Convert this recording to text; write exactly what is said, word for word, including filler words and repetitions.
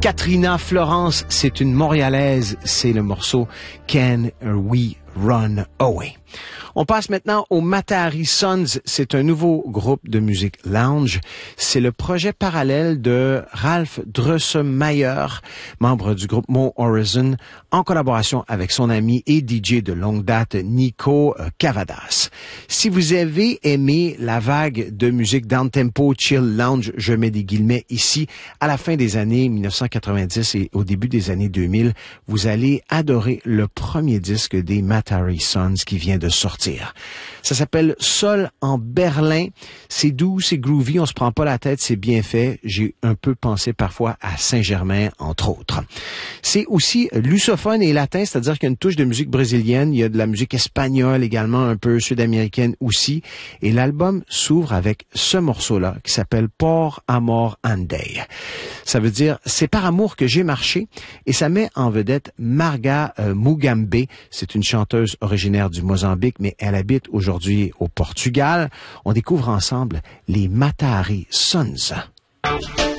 Katrina Florence, c'est une Montréalaise, c'est le morceau Can We Run Away. On passe maintenant aux Matahari Sons. C'est un nouveau groupe de musique lounge. C'est le projet parallèle de Ralph Drosselmayer, membre du groupe Mo Horizon, en collaboration avec son ami et D J de longue date Nico Cavadas. Si vous avez aimé la vague de musique down-tempo, chill lounge, je mets des guillemets ici, à la fin des années mille neuf cent quatre-vingt-dix et au début des années deux mille, vous allez adorer le premier disque des Matahari Sons qui vient de sortir. Ça s'appelle Sol en Berlin. C'est doux, c'est groovy, on se prend pas la tête, c'est bien fait. J'ai un peu pensé parfois à Saint-Germain, entre autres. C'est aussi lusophone et latin, c'est-à-dire qu'il y a une touche de musique brésilienne, il y a de la musique espagnole également, un peu sud-américaine aussi. Et l'album s'ouvre avec ce morceau-là qui s'appelle Por Amor Andei. Ça veut dire c'est par amour que j'ai marché et ça met en vedette Marga euh, Mugambe. C'est une chanteuse originaire du Mozambique, mais elle habite aujourd'hui au Portugal. On découvre ensemble les Matahari Sons.